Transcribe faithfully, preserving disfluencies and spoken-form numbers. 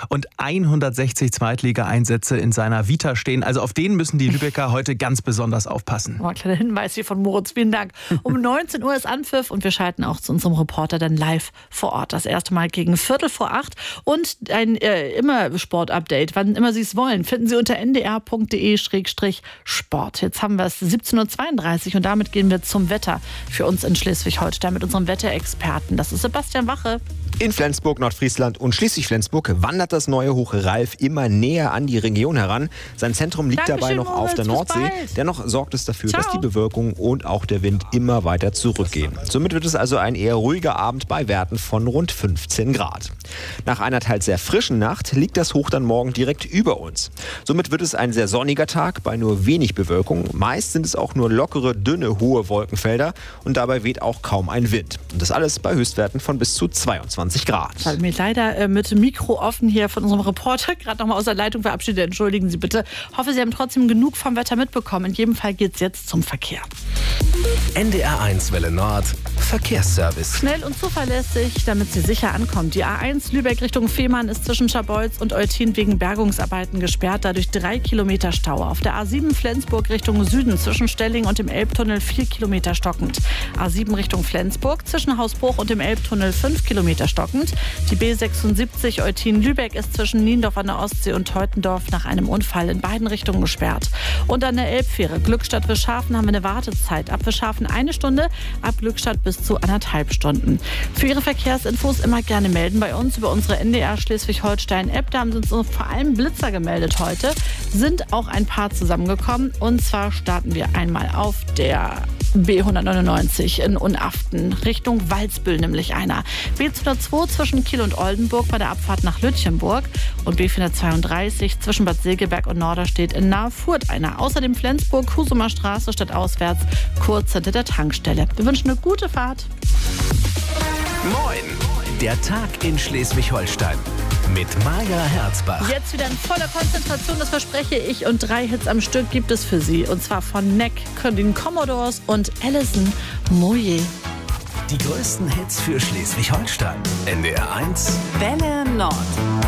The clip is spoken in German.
und hundertsechzig Zweitligaeinsätze in seiner Vita stehen. Also auf den müssen die Lübecker heute ganz besonders aufpassen. Oh, ein kleiner Hinweis hier von Moritz, vielen Dank. Um neunzehn Uhr ist Anpfiff und wir schalten auch zu unserem Reporter dann live vor Ort. Das erste Mal gegen Viertel vor acht und ein äh, immer Sport-Update, wann immer Sie es wollen, finden Sie unter n d r punkt d e slash sport. Jetzt haben wir es siebzehn Uhr zweiunddreißig und damit gehen wir zum Wetter für uns in Schleswig-Holstein mit unserem Wetterexperten. Das ist Sebastian Wache. In Flensburg, Nordfriesland und schließlich Flensburg wandert das neue Hoch Ralf immer näher an die Region heran. Sein Zentrum liegt Dankeschön, dabei noch Moritz, auf der bis Nordsee. bald. Dennoch sorgt es dafür, Ciao. dass die Bewölkung und auch der Wind immer weiter zurückgehen. Somit wird es also ein eher ruhiger Abend bei Werten von rund fünfzehn Grad. Nach einer teils sehr frischen Nacht liegt das Hoch dann morgen direkt über uns. Somit wird es ein sehr sonniger Tag bei nur wenig Bewölkung. Meist sind es auch nur lockere, dünne, hohe Wolkenfelder und dabei weht auch kaum ein Wind. Und das alles bei Höchstwerten von bis zu zweiundzwanzig Grad. Ich habe mich leider äh, mit dem Mikro offen hier von unserem Reporter gerade nochmal aus der Leitung verabschiedet. Entschuldigen Sie bitte. Hoffe, Sie haben trotzdem genug vom Wetter mitbekommen. In jedem Fall geht es jetzt zum Verkehr. N D R eins Welle Nord, Verkehrsservice. Schnell und zuverlässig, damit Sie sicher ankommen. Die A eins Lübeck Richtung Fehmarn ist zwischen Scharbeutz und Eutin wegen Bergungsarbeiten gesperrt. Dadurch drei Kilometer Stau. Auf der A sieben Flensburg Richtung Süden zwischen Stelling und dem Elbtunnel vier Kilometer stockend. A sieben Richtung Flensburg zwischen Hausbruch und dem Elbtunnel fünf Kilometer stockend. Die B sechsundsiebzig Eutin-Lübeck ist zwischen Niendorf an der Ostsee und Teutendorf nach einem Unfall in beiden Richtungen gesperrt. Und an der Elbfähre Glückstadt-Wischhafen haben wir eine Wartezeit. Ab Wischhafen eine Stunde, ab Glückstadt bis zu anderthalb Stunden. Für Ihre Verkehrsinfos immer gerne melden bei uns über unsere N D R Schleswig-Holstein-App. Da haben uns vor allem Blitzer gemeldet heute. Sind auch ein paar zusammengekommen. Und zwar starten wir einmal auf der B hundertneunundneunzig in Unaften, Richtung Walsbüll nämlich einer. B zweihundertzwei zwischen Kiel und Oldenburg bei der Abfahrt nach Lütchenburg und B vierhundertzweiunddreißig zwischen Bad Segeberg und Norderstedt in Nahe Furth einer. Außerdem Flensburg, Husumer Straße stadtauswärts, kurz hinter der Tankstelle. Wir wünschen eine gute Fahrt. Moin! Der Tag in Schleswig-Holstein mit Maja Herzbach. Jetzt wieder in voller Konzentration, das verspreche ich. Und drei Hits am Stück gibt es für Sie. Und zwar von Neck, den Commodores und Alison Moyer. Die größten Hits für Schleswig-Holstein. N D R eins Welle Nord.